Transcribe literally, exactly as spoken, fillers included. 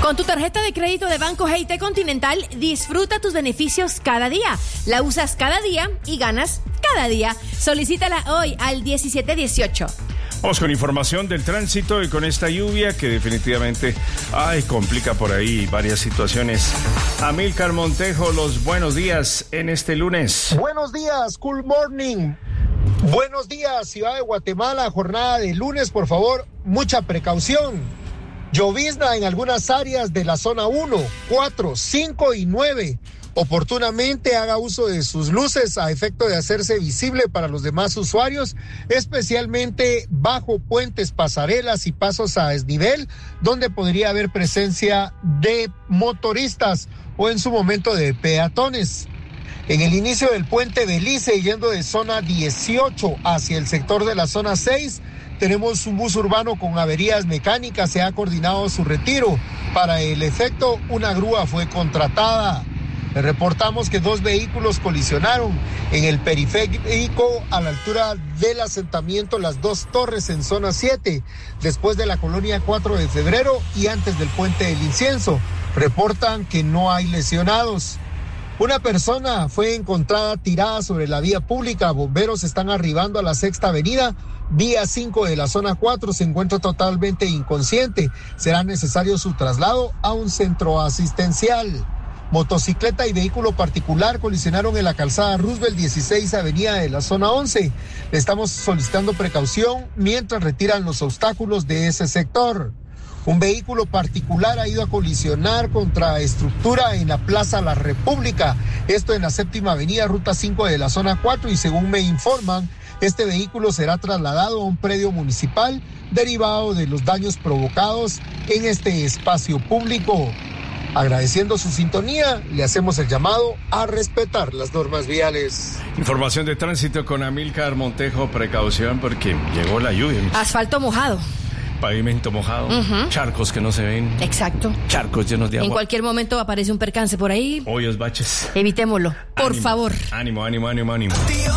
Con tu tarjeta de crédito de Banco G I T Continental, disfruta tus beneficios cada día. La usas cada día y ganas cada día. Solicítala hoy al diecisiete dieciocho. Vamos con información del tránsito y con esta lluvia que definitivamente, ay, complica por ahí varias situaciones. Amílcar Montejo, los buenos días en este lunes. Buenos días, cool morning. Buenos días, Ciudad de Guatemala, jornada de lunes, por favor, mucha precaución. Llovizna en algunas áreas de la zona uno, cuatro, cinco y nueve. Oportunamente haga uso de sus luces a efecto de hacerse visible para los demás usuarios, especialmente bajo puentes, pasarelas y pasos a desnivel, donde podría haber presencia de motoristas o en su momento de peatones. En el inicio del puente Belice, yendo de zona dieciocho hacia el sector de la zona seis, tenemos un bus urbano con averías mecánicas, se ha coordinado su retiro. Para el efecto, una grúa fue contratada. Le reportamos que dos vehículos colisionaron en el periférico a la altura del asentamiento Las Dos Torres en zona siete, después de la colonia cuatro de febrero y antes del puente del Incienso. Reportan que no hay lesionados. Una persona fue encontrada tirada sobre la vía pública. Bomberos están arribando a la Sexta Avenida. Vía cinco de la zona cuatro se encuentra totalmente inconsciente. Será necesario su traslado a un centro asistencial. Motocicleta y vehículo particular colisionaron en la calzada Roosevelt dieciséis Avenida de la zona once. Le estamos solicitando precaución mientras retiran los obstáculos de ese sector. Un vehículo particular ha ido a colisionar contra estructura en la Plaza La República, esto en la Séptima Avenida, ruta cinco de la zona cuatro, y según me informan, este vehículo será trasladado a un predio municipal derivado de los daños provocados en este espacio público. Agradeciendo su sintonía, le hacemos el llamado a respetar las normas viales. Información de tránsito con Amílcar Montejo, precaución porque llegó la lluvia. Asfalto mojado. Pavimento mojado, uh-huh. Charcos que no se ven. Exacto. Charcos llenos de agua. En cualquier momento aparece un percance por ahí. Hoyos, baches. Evitémoslo, por ánimo, favor. Ánimo, ánimo, ánimo, ánimo.